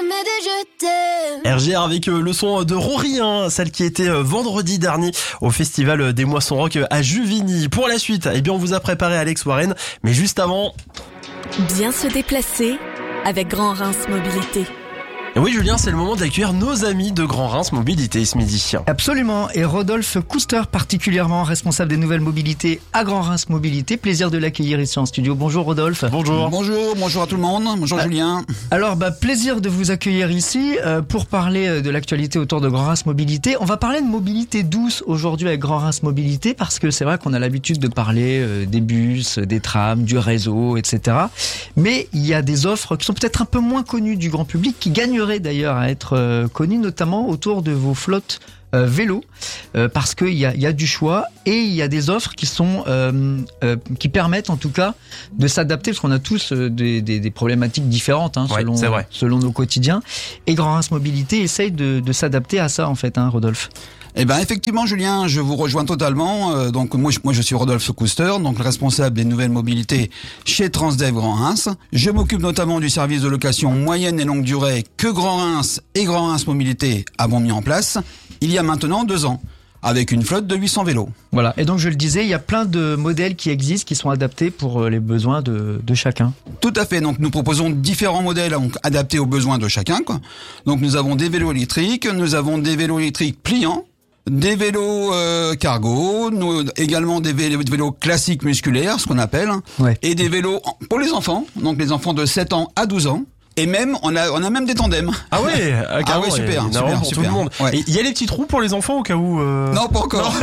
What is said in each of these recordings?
jamais dit je t'aime. RGR avec le son de Rory, celle qui était vendredi dernier au festival des Moissons Rock à Juvigny. Pour la suite, eh bien on vous a préparé Alex Warren, mais juste avant... Bien se déplacer avec Grand Reims Mobilité. Et oui Julien, c'est le moment d'accueillir nos amis de Grand Reims Mobilité ce midi. Absolument, et Rodolphe Couster, particulièrement responsable des nouvelles mobilités à Grand Reims Mobilité. Plaisir de l'accueillir ici en studio. Bonjour Rodolphe. Bonjour. Bonjour à tout le monde. Bonjour Julien. Alors, plaisir de vous accueillir ici pour parler de l'actualité autour de Grand Reims Mobilité. On va parler de mobilité douce aujourd'hui avec Grand Reims Mobilité parce que c'est vrai qu'on a l'habitude de parler des bus, des trams, du réseau, etc. Mais il y a des offres qui sont peut-être un peu moins connues du grand public, qui gagneraient d'ailleurs à être connues, notamment autour de vos flottes vélo, parce qu'il y a du choix et il y a des offres qui sont qui permettent en tout cas de s'adapter, parce qu'on a tous des problématiques différentes selon nos quotidiens, et Grand Reims Mobilité essaye de s'adapter à ça en fait, Rodolphe. Eh ben effectivement Julien, je vous rejoins totalement. Donc moi je suis Rodolphe Couster, donc le responsable des nouvelles mobilités chez Transdev Grand Reims. Je m'occupe notamment du service de location moyenne et longue durée que Grand Reims et Grand Reims Mobilité avons mis en place il y a maintenant 2 ans, avec une flotte de 800 vélos. Voilà, et donc je le disais, il y a plein de modèles qui existent, qui sont adaptés pour les besoins de chacun. Tout à fait, donc nous proposons différents modèles adaptés aux besoins de chacun, quoi. Donc nous avons des vélos électriques, nous avons des vélos électriques pliants, des vélos cargo, également des vélos classiques musculaires, ce qu'on appelle, et des vélos pour les enfants, donc les enfants de 7 ans à 12 ans. Et même, on a même des tandems. Ah ouais, super. Tout le monde. Ouais. Il y a les petits trous pour les enfants au cas où Non, pas encore.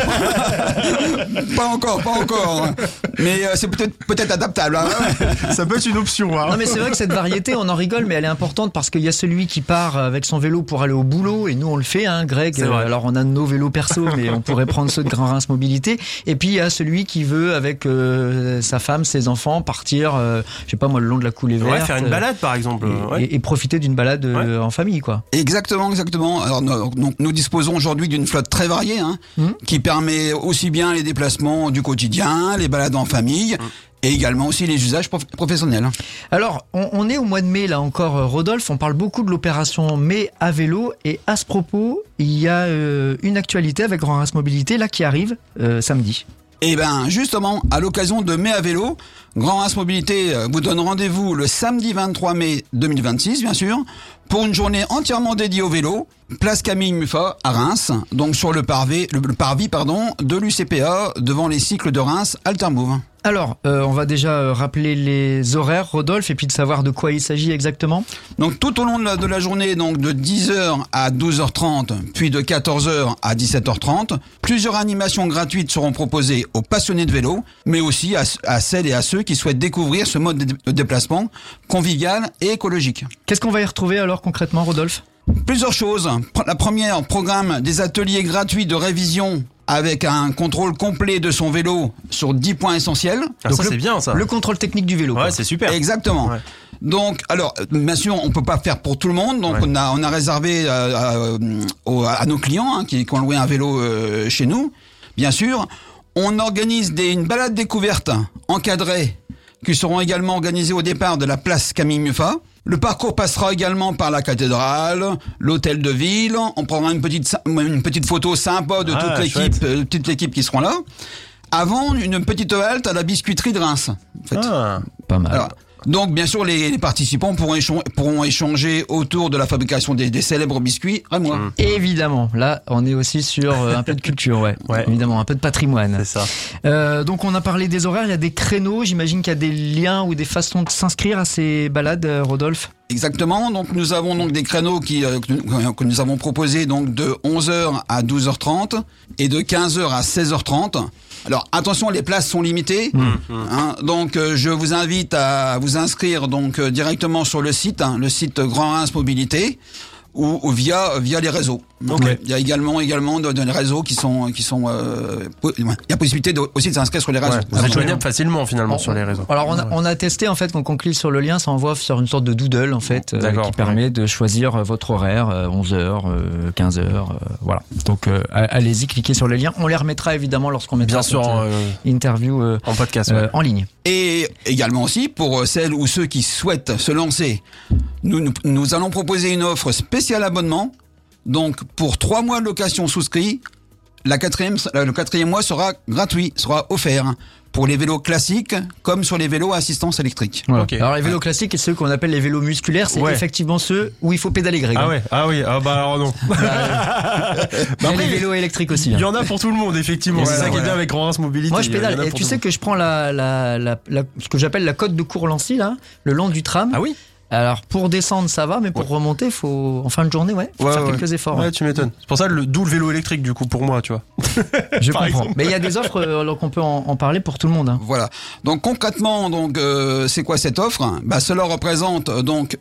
pas encore. Mais c'est peut-être adaptable. Ça peut être une option. Non, mais c'est vrai que cette variété, on en rigole, mais elle est importante parce qu'il y a celui qui part avec son vélo pour aller au boulot, et nous on le fait, Greg. Alors on a nos vélos perso, mais on pourrait prendre ceux de Grand Reims Mobilité. Et puis il y a celui qui veut, avec sa femme, ses enfants, partir, je sais pas moi, le long de la coulée verte. Faire une balade par exemple. Et profiter d'une balade en famille, quoi. Exactement. Alors nous disposons aujourd'hui d'une flotte très variée, qui permet aussi bien les déplacements du quotidien, les balades en famille, et également aussi les usages professionnels. Alors, on est au mois de mai, là encore, Rodolphe, on parle beaucoup de l'opération Mai à vélo, et à ce propos, il y a une actualité avec Grand Reims Mobilité, là, qui arrive samedi. Eh ben, justement, à l'occasion de Mai à vélo, Grand Reims Mobilité vous donne rendez-vous le samedi 23 mai 2026, bien sûr, pour une journée entièrement dédiée au vélo, place Camille Muffat à Reims, donc sur le parvis de l'UCPA, devant les cycles de Reims Altermove. Alors, on va déjà rappeler les horaires, Rodolphe, et puis de savoir de quoi il s'agit exactement. Donc tout au long de la journée, donc de 10h à 12h30, puis de 14h à 17h30, plusieurs animations gratuites seront proposées aux passionnés de vélo, mais aussi à celles et à ceux qui souhaitent découvrir ce mode de déplacement convivial et écologique. Qu'est-ce qu'on va y retrouver alors concrètement, Rodolphe ? Plusieurs choses. La première, programme des ateliers gratuits de révision avec un contrôle complet de son vélo sur 10 points essentiels. Ah, donc ça c'est bien ça. Le contrôle technique du vélo. Ouais, c'est super. Exactement. Ouais. Donc, alors, bien sûr, on peut pas faire pour tout le monde. Donc, on a réservé à nos clients qui ont loué un vélo chez nous. Bien sûr, on organise une balade découverte encadrée qui seront également organisées au départ de la place Camille Muffat. Le parcours passera également par la cathédrale, l'hôtel de ville. On prendra une petite photo sympa de toute l'équipe qui seront là. Avant, une petite halte à la biscuiterie de Reims. En fait. Pas mal. Alors, donc, bien sûr, les participants pourront échanger autour de la fabrication des célèbres biscuits rémois. Évidemment, là, on est aussi sur un peu de culture, évidemment, un peu de patrimoine. C'est ça. Donc, on a parlé des horaires, il y a des créneaux. J'imagine qu'il y a des liens ou des façons de s'inscrire à ces balades, Rodolphe. Exactement. Donc, nous avons donc des créneaux que nous avons proposés donc de 11h à 12h30 et de 15h à 16h30. Alors attention, les places sont limitées. Donc je vous invite à vous inscrire directement sur le site Grand Reims Mobilité ou via les réseaux. Donc, il y a également des réseaux qui sont il y a possibilité aussi de s'inscrire sur les réseaux. Vous êtes joignable facilement finalement sur les réseaux. Alors on a testé en fait, quand on clique sur le lien, ça envoie sur une sorte de doodle en fait, qui permet de choisir votre horaire, 11h, 15h, voilà. Donc allez-y, cliquez sur le lien. On les remettra évidemment lorsqu'on mettra cette interview en podcast, en ligne. Et également aussi pour celles ou ceux qui souhaitent se lancer, nous allons proposer une offre spéciale abonnement. Donc pour 3 mois de location souscrit, le quatrième mois sera gratuit, sera offert pour les vélos classiques comme sur les vélos à assistance électrique. Voilà. Okay. Alors les vélos classiques et ceux qu'on appelle les vélos musculaires, c'est effectivement ceux où il faut pédaler gré. Alors non. Mais les vélos électriques aussi. Il y en a pour tout le monde effectivement. C'est ça qui est bien avec Grand Reims Mobilité. Moi je pédale et tu sais que je prends ce que j'appelle la côte de Courlancy là, le long du tram. Ah oui. Alors pour descendre ça va, mais pour remonter, il faut en fin de journée, faut faire quelques efforts. Ouais, tu m'étonnes. C'est pour ça d'où le vélo électrique du coup pour moi, tu vois. Je comprends. Exemple. Mais il y a des offres alors qu'on peut en parler pour tout le monde. Hein. Voilà. Donc concrètement, c'est quoi cette offre ? Cela représente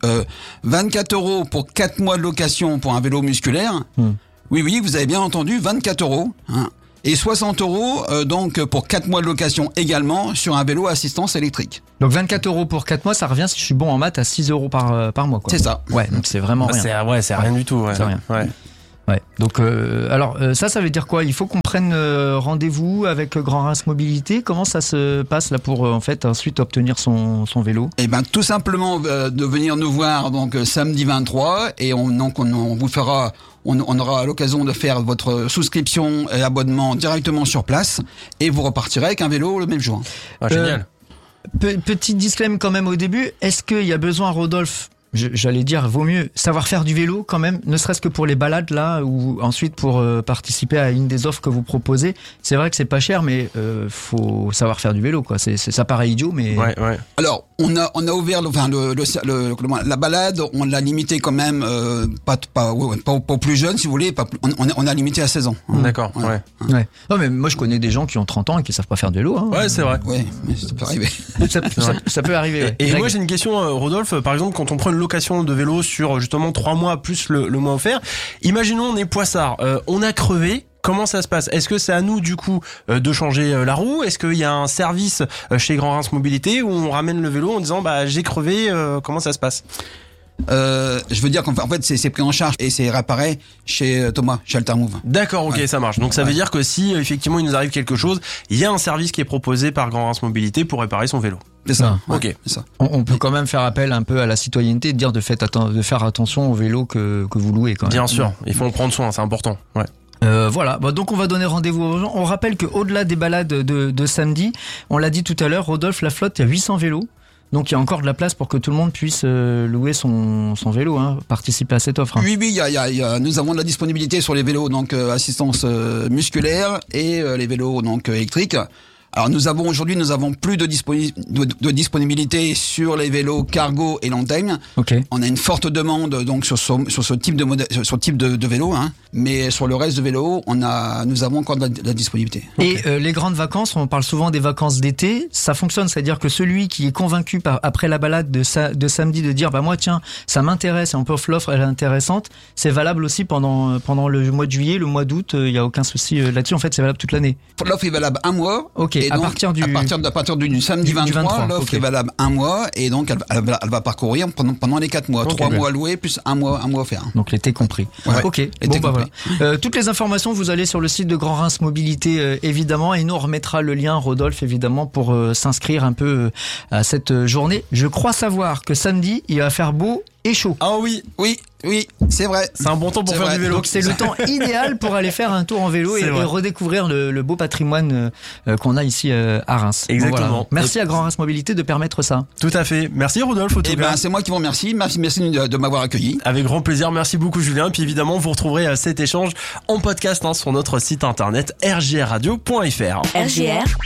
24 € pour 4 mois de location pour un vélo musculaire. Oui, vous avez bien entendu, 24 €. Hein. Et 60 € donc pour 4 mois de location également sur un vélo à assistance électrique. Donc 24 € pour 4 mois, ça revient, si je suis bon en maths, à 6 € par mois. Quoi. C'est ça. Ouais, donc c'est vraiment rien. C'est rien du tout. Ouais. C'est rien. Ouais. Donc ça veut dire quoi ? Il faut qu'on prenne rendez-vous avec Grand Reims Mobilité. Comment ça se passe là pour en fait ensuite obtenir son vélo ? Eh ben tout simplement de venir nous voir donc samedi 23 et on vous fera. On aura l'occasion de faire votre souscription et abonnement directement sur place et vous repartirez avec un vélo le même jour. Génial. Petit disclaimer quand même au début. Est-ce qu'il y a besoin, Rodolphe ? J'allais dire, vaut mieux savoir faire du vélo quand même, ne serait-ce que pour les balades là, ou ensuite pour participer à une des offres que vous proposez. C'est vrai que c'est pas cher, mais faut savoir faire du vélo, quoi. Ça paraît idiot, mais. Ouais. Alors, on a ouvert la balade, on l'a limité quand même, pas plus jeune, si vous voulez. On a limité à 16 ans. D'accord. Ouais. Non, mais moi je connais des gens qui ont 30 ans et qui savent pas faire de vélo. Hein. Ouais, c'est vrai. Ouais, mais ça peut arriver. ça peut arriver. Ouais. Et moi j'ai une question, Rodolphe. Par exemple, quand on prend une location de vélo sur justement 3 mois plus le mois offert, imaginons on est poissard, on a crevé. Comment ça se passe ? Est-ce que c'est à nous du coup de changer la roue ? Est-ce qu'il y a un service chez Grand Reims Mobilité où on ramène le vélo en disant j'ai crevé, comment ça se passe ? Je veux dire qu'en fait c'est pris en charge et c'est réparé chez Thomas, chez Altermove. D'accord, ok, ça marche. Donc ça veut dire que si effectivement il nous arrive quelque chose, il y a un service qui est proposé par Grand Reims Mobilité pour réparer son vélo. C'est ça. Ok. C'est ça. On peut quand même faire appel un peu à la citoyenneté, de dire de faire attention au vélo que vous louez quand même. Bien sûr, il faut en prendre soin, c'est important. Ouais. Voilà, donc on va donner rendez-vous aux gens. On rappelle qu'au-delà des balades de samedi, on l'a dit tout à l'heure, Rodolphe, la flotte, il y a 800 vélos. Donc il y a encore de la place pour que tout le monde puisse louer son vélo, participer à cette offre. Oui, nous avons de la disponibilité sur les vélos donc assistance musculaire et les vélos donc électriques. Alors nous avons plus de disponibilité sur les vélos cargo et l'antenne. Okay. On a une forte demande donc sur ce type de modèle, sur ce type de vélo, mais sur le reste de vélos, nous avons encore de la disponibilité. Et les grandes vacances, on parle souvent des vacances d'été, ça fonctionne, c'est-à-dire que celui qui est convaincu après la balade de samedi de dire moi tiens, ça m'intéresse et on peut offrir l'offre, elle est intéressante, c'est valable aussi pendant le mois de juillet, le mois d'août, il y a aucun souci là-dessus, en fait, c'est valable toute l'année. L'offre est valable un mois. OK. Et donc, à partir du samedi 23, l'offre est valable un mois et donc elle va parcourir pendant les 4 mois. 3 mois loués plus un mois offert. Donc l'été compris. Ouais, ok. Voilà. Toutes les informations, vous allez sur le site de Grand Reims Mobilité évidemment et nous on remettra le lien, Rodolphe, évidemment, pour s'inscrire un peu à cette journée. Je crois savoir que samedi, il va faire beau et chaud. Ah oui, c'est vrai. C'est un bon temps pour faire du vélo. Donc c'est le temps idéal pour aller faire un tour en vélo et redécouvrir le beau patrimoine qu'on a ici à Reims. Exactement. Voilà. Merci à Grand Reims Mobilité de permettre ça. Tout à fait. Merci Rodolphe. C'est moi qui vous remercie. Merci de m'avoir accueilli. Avec grand plaisir. Merci beaucoup Julien. Puis évidemment, vous retrouverez cet échange en podcast sur notre site internet rgrradio.fr. RGR